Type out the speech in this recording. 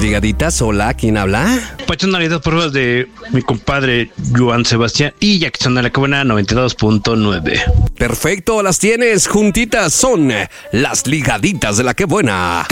ligaditas, hola, ¿quién habla? Pachonalidad, pruebas de mi compadre Joan Sebastián y Jackson de la Cabana 92.9. Perfecto, las tienes juntitas, son las ligaditas de la que buena.